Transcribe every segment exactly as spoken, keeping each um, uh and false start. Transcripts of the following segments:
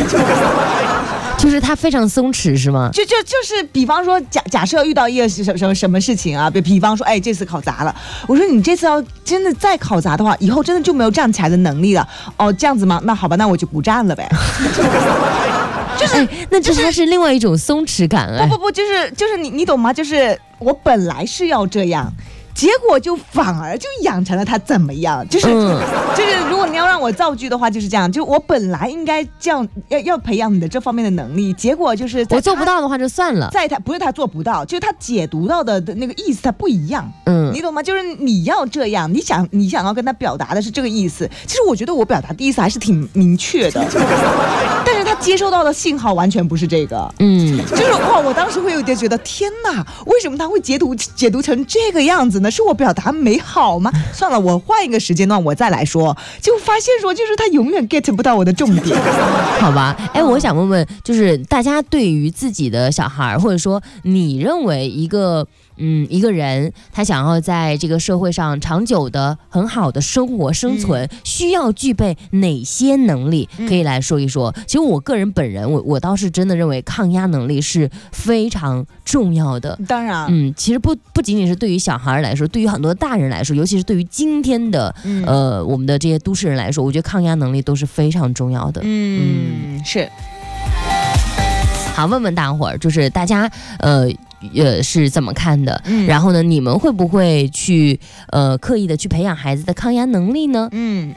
就是他非常松弛是吗？ 就就就是比方说假假设遇到一个什什么什么事情啊，比比方说哎这次考砸了，我说你这次要真的再考砸的话，以后真的就没有站起来的能力了。哦这样子吗？那好吧，那我就不站了呗。就是、 哎、那这它是另外一种松弛感哎。 不不不，就是就是你你懂吗？就是我本来是要这样。结果就反而就养成了他怎么样，就是、嗯、就是如果你要让我造句的话就是这样，就我本来应该这样要要培养你的这方面的能力，结果就是我做不到的话就算了， 在他不是他做不到，就是他解读到的那个意思他不一样，嗯，你懂吗？就是你要这样，你想你想要跟他表达的是这个意思，其实我觉得我表达的意思还是挺明确的，但是他接收到的信号完全不是这个，嗯，就是哇，我当时会有点觉得天哪，为什么他会解读解读成这个样子呢？是我表达没好吗？算了，我换一个时间段我再来说。就发现说，就是他永远 get 不到我的重点， 好吧？哎，我想问问，就是大家对于自己的小孩，或者说你认为一个嗯一个人他想要在这个社会上长久的很好的生活生存，嗯、需要具备哪些能力？可以来说一说。嗯、其实我个人本人，我我倒是真的认为抗压能力是非常重要的。 当然， 嗯，其实不不仅仅是对于小孩来说，对于很多大人来说，尤其是对于今天的、嗯、呃我们的这些都市人来说，我觉得抗压能力都是非常重要的。 嗯，嗯是。 好，问问大伙儿，就是大家呃呃是怎么看的？嗯，然后呢，你们会不会去呃刻意的去培养孩子的抗压能力呢？嗯。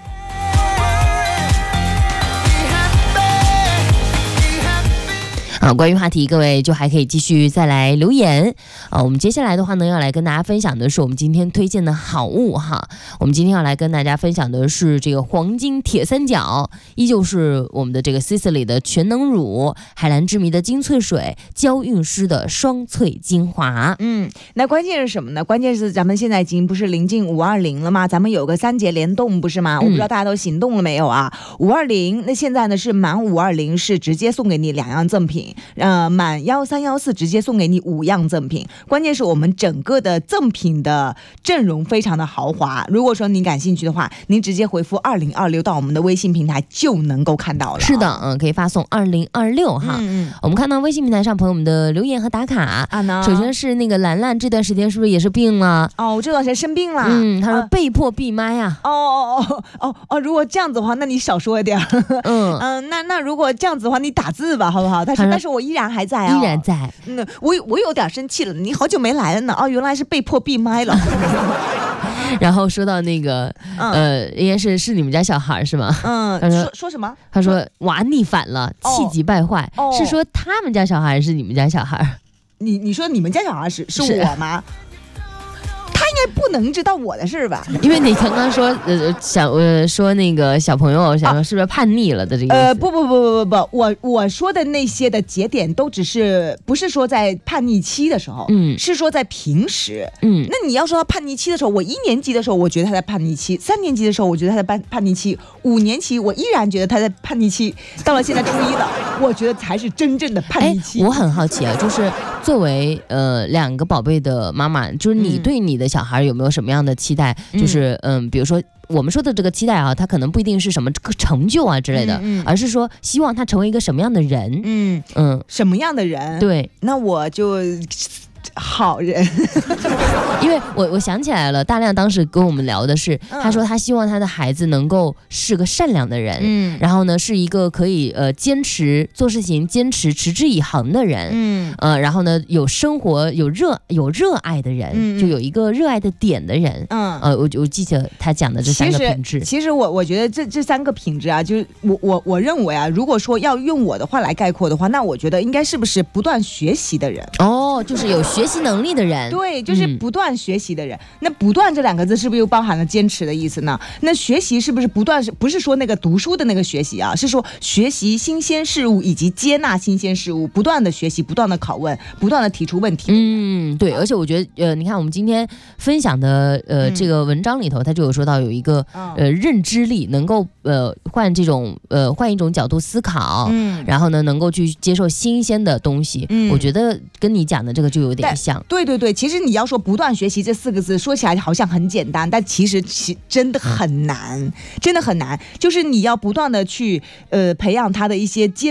啊，关于话题，各位就还可以继续再来留言啊。我们接下来的话呢，要来跟大家分享的是我们今天推荐的好物哈。我们今天要来跟大家分享的是这个黄金铁三角，依旧是我们的这个 Sisley 的全能乳、海蓝之谜的精粹水、娇韵诗的双萃精华。 嗯，那关键是什么呢？关键是咱们现在已经不是临近五二零了吗？咱们有个三节联动不是吗？我不知道大家都行动了没有啊？五二零，那现在呢是满五二零是直接送给你两样赠品。呃，满幺三幺四直接送给你五样赠品，关键是我们整个的赠品的阵容非常的豪华。如果说你感兴趣的话，您直接回复二零二六到我们的微信平台就能够看到了。 是的，嗯，可以发送二零二六哈。嗯嗯。我们看到微信平台上朋友们的留言和打卡啊呢。首先是那个兰兰，这段时间是不是也是病了？ 哦，这段时间生病了。 嗯，他说被迫闭麦呀、 啊。哦哦哦哦哦，如果这样子的话，那你少说一点。嗯嗯，那那如果这样子的话，你打字吧，好不好？但是但是我依然还在啊、哦， 依然在。 嗯，我我有点生气了，你好久没来了呢。哦，原来是被迫闭麦了。 然后说到那个，嗯、呃，应该是是你们家小孩是吗？ 嗯，他说说说什么？ 他说娃逆反了，气急败坏、哦。是说他们家小孩还是你们家小孩？ 你你说你们家小孩是是我吗？他应该不能知道我的事吧？ 因为你刚刚说呃想呃说那个小朋友想说是不是叛逆了的这个意思？ 呃不不不不不不，我我说的那些的节点都只是不是说在叛逆期的时候，嗯，是说在平时，嗯，那你要说他叛逆期的时候，我一年级的时候我觉得他在叛逆期，三年级的时候我觉得他在叛叛逆期，五年级我依然觉得他在叛逆期，到了现在初一了，我觉得才是真正的叛逆期。 我很好奇啊，就是作为呃两个宝贝的妈妈，就是你对你的小孩有没有什么样的期待？嗯、就是嗯，比如说我们说的这个期待啊，他可能不一定是什么成就啊之类的，嗯嗯、而是说希望他成为一个什么样的人？嗯嗯，什么样的人？ 对， 那我就。好人因为我我想起来了，大亮当时跟我们聊的是、嗯、他说他希望他的孩子能够是个善良的人，嗯，然后呢是一个可以呃坚持做事情坚持持之以恒的人，嗯呃然后呢有生活有热有热爱的人、嗯、就有一个热爱的点的人，嗯呃我我记得他讲的这三个品质。 其实其实我我觉得这这三个品质啊，就是我我我认为啊，如果说要用我的话来概括的话，那我觉得应该是不是不断学习的人？ 哦，就是有学习能力的人。 对，就是不断学习的人、嗯、那不断这两个字是不是又包含了坚持的意思呢？那学习是不是不断，是不是说那个读书的那个学习啊，是说学习新鲜事物以及接纳新鲜事物，不断的学习，不断的拷问，不断的提出问题。 嗯，对，而且我觉得呃你看我们今天分享的呃、嗯、这个文章里头，他就有说到有一个、嗯、呃认知力，能够呃换这种呃换一种角度思考，嗯，然后呢能够去接受新鲜的东西，嗯，我觉得跟你讲的这个就有点像。 对对对，其实你要说不断学习这四个字，说起来好像很简单，但其实其真的很难，真的很难。就是你要不断的去呃培养他的一些接